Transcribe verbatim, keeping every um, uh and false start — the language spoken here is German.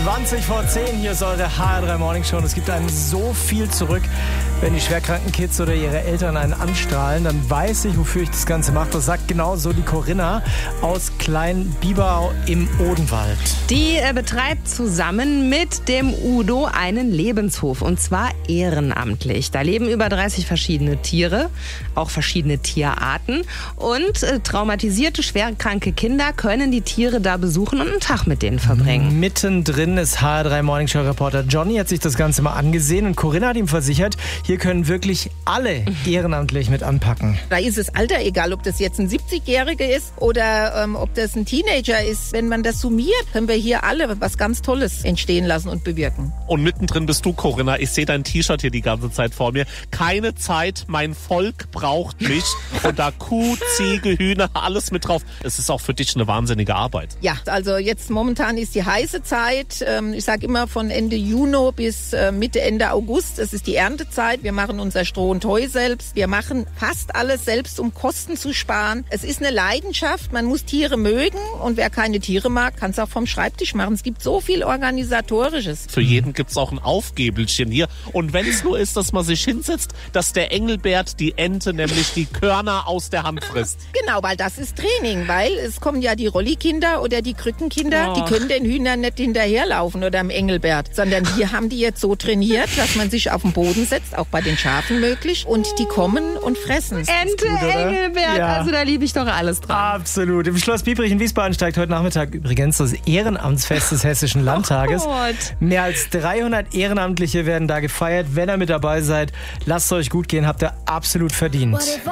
zwanzig vor zehn, hier ist eure H R drei Morning Show. Und es gibt einem so viel zurück, wenn die schwerkranken Kids oder ihre Eltern einen anstrahlen. Dann weiß ich, wofür ich das Ganze mache. Das sagt genau so die Corinna aus Klein-Biberau im Odenwald. Die äh, betreibt zusammen mit dem Udo einen Lebenshof, und zwar ehrenamtlich. Da leben über dreißig verschiedene Tiere, auch verschiedene Tierarten. Und äh, traumatisierte, schwerkranke Kinder können die Tiere da besuchen und einen Tag mit denen verbringen. Mittendrin ist H R drei Morning Show Reporter Johnny, hat sich das Ganze mal angesehen, und Corinna hat ihm versichert, hier können wirklich alle ehrenamtlich mit anpacken. Da ist das Alter egal, ob das jetzt ein siebzigjähriger ist oder ähm, ob das ein Teenager ist. Wenn man das summiert, können wir hier alle was ganz Tolles entstehen lassen und bewirken. Und mittendrin bist du, Corinna. Ich sehe dein T-Shirt hier die ganze Zeit vor mir. Keine Zeit, mein Volk braucht mich. Und da Kuh, Ziege, Hühner, alles mit drauf. Es ist auch für dich eine wahnsinnige Arbeit. Ja, also jetzt momentan ist die heiße Zeit. Ähm, ich sage immer von Ende Juni bis äh, Mitte, Ende August. Es ist die Erntezeit. Wir machen unser Stroh und Heu selbst. Wir machen fast alles selbst, um Kosten zu sparen. Es ist eine Leidenschaft. Man muss Tiere mögen. Und wer keine Tiere mag, kann es auch vom Schreibtisch machen. Es gibt so viel Organisatorisches. Für jeden gibt es auch ein Aufgäbelchen hier. Und wenn es nur ist, dass man sich hinsetzt, dass der Engelbert die Ente, nämlich die Körner, aus der Hand frisst. Genau, weil das ist Training. Weil es kommen ja die Rollikinder oder die Krückenkinder. Oh. Die können den Hühnern nicht hinterherlaufen oder dem Engelbert. Sondern wir haben die jetzt so trainiert, dass man sich auf den Boden setzt. Auch bei den Schafen möglich. Und die kommen und fressen. Ente, gut, oder? Engelbert, Ja. also da liebe ich doch alles dran. Absolut. Im Schloss Biebrich in Wiesbaden steigt heute Nachmittag übrigens das Ehrenamtsfest des Hessischen Landtages. Oh Gott. Mehr als dreihundert Ehrenamtliche werden da gefeiert. Wenn ihr mit dabei seid, lasst es euch gut gehen, habt ihr absolut verdient.